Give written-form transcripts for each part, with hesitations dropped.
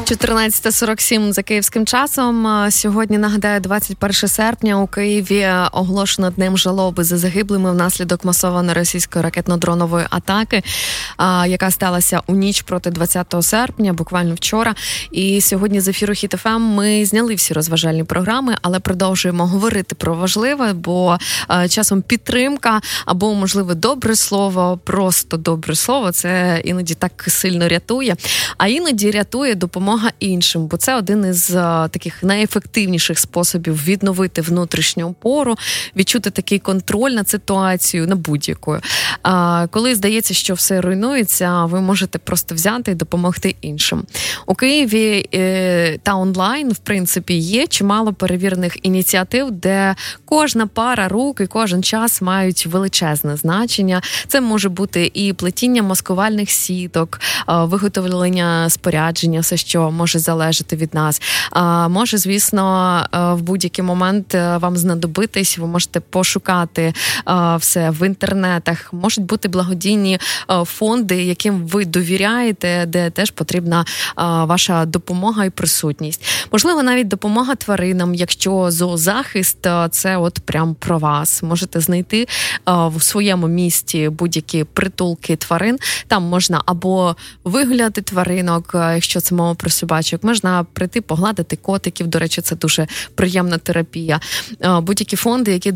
14:47 за київським часом. Сьогодні, нагадаю, 21 серпня у Києві оголошено Днем жалоби за загиблими внаслідок масованої російської ракетно-дронової атаки, яка сталася у ніч проти 20 серпня, буквально вчора. І сьогодні з ефіру Хіт ФМ ми зняли всі розважальні програми, але продовжуємо говорити про важливе, бо часом підтримка або, можливо, добре слово, просто добре слово, це іноді так сильно рятує, а іноді рятує допомога іншим, бо це один із таких найефективніших способів відновити внутрішню опору, відчути такий контроль над ситуацією, на будь-якою. Коли здається, що все руйнується, ви можете просто взяти і допомогти іншим. У Києві та онлайн, в принципі, є чимало перевірених ініціатив, де кожна пара рук і кожен час мають величезне значення. Це може бути і плетіння маскувальних сіток, виготовлення спорядження, все, що може залежати від нас. Може, звісно, в будь-який момент вам знадобитись, ви можете пошукати все в інтернетах. Можуть бути благодійні фонди, яким ви довіряєте, де теж потрібна ваша допомога і присутність. Можливо, навіть допомога тваринам, якщо зоозахист – це от прям про вас. Можете знайти в своєму місті будь-які притулки тварин. Там можна або вигуляти тваринок, якщо це мова про собачок, можна прийти погладити котиків, до речі, це дуже приємна терапія. Будь-які фонди, які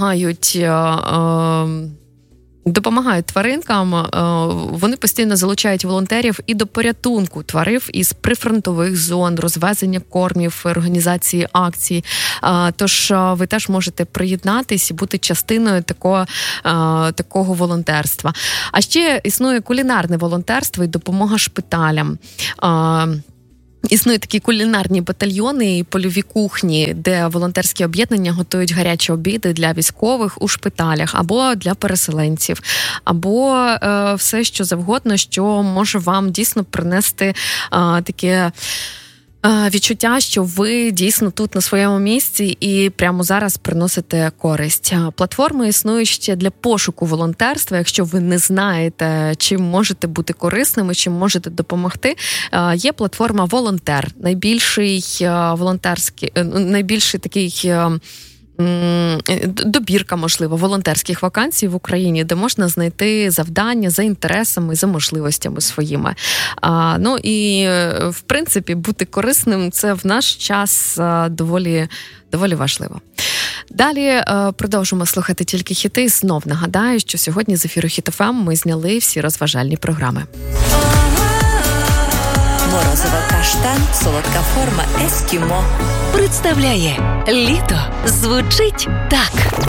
допомагають тваринкам, вони постійно залучають волонтерів і до порятунку тварин із прифронтових зон, розвезення кормів, організації акцій. Тож ви теж можете приєднатись і бути частиною такого волонтерства. А ще існує кулінарне волонтерство і допомога шпиталям. Існують такі кулінарні батальйони і польові кухні, де волонтерські об'єднання готують гарячі обіди для військових у шпиталях або для переселенців, або все, що завгодно, що може вам дійсно принести таке відчуття, що ви дійсно тут на своєму місці і прямо зараз приносите користь. Платформи існують ще для пошуку волонтерства. Якщо ви не знаєте, чим можете бути корисними, чим можете допомогти, є платформа «Волонтер». Найбільший такий добірка, можливо, волонтерських вакансій в Україні, де можна знайти завдання за інтересами, за можливостями своїми. Ну і, в принципі, бути корисним – це в наш час доволі важливо. Далі продовжимо слухати тільки хіти. Знов нагадаю, що сьогодні з ефіру Хіт ФМ ми зняли всі розважальні програми. Морозиво-каштан, солодка форма «Ескімо» представляє «Літо» звучить так.